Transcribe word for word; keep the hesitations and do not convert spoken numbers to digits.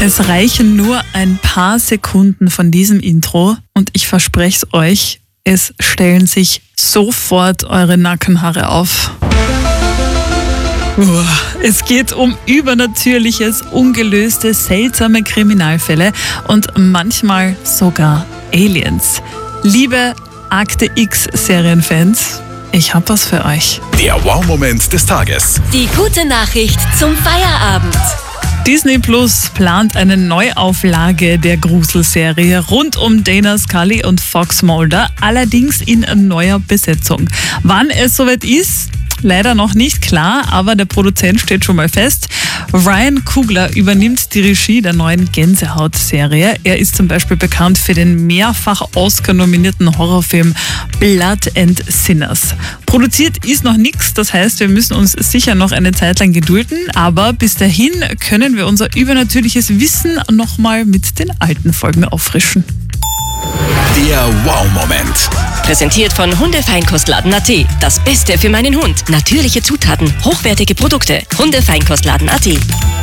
Es reichen nur ein paar Sekunden von diesem Intro und ich verspreche es euch, es stellen sich sofort eure Nackenhaare auf. Es geht um Übernatürliches, ungelöste, seltsame Kriminalfälle und manchmal sogar Aliens. Liebe Akte X-Serienfans, ich hab was für euch. Der Wow-Moment des Tages. Die gute Nachricht zum Feierabend. Disney Plus plant eine Neuauflage der Gruselserie rund um Dana Scully und Fox Mulder, allerdings in neuer Besetzung. Wann es soweit ist, leider noch nicht klar, aber der Produzent steht schon mal fest. Ryan Coogler übernimmt die Regie der neuen Gänsehaut-Serie. Er ist zum Beispiel bekannt für den mehrfach Oscar-nominierten Horrorfilm Blood and Sinners. Produziert ist noch nichts, das heißt, wir müssen uns sicher noch eine Zeit lang gedulden, aber bis dahin können wir unser übernatürliches Wissen nochmal mit den alten Folgen auffrischen. Der Wow-Moment. Präsentiert von Hundefeinkostladen Punkt a t. Das Beste für meinen Hund. Natürliche Zutaten, hochwertige Produkte. Hundefeinkostladen Punkt a t.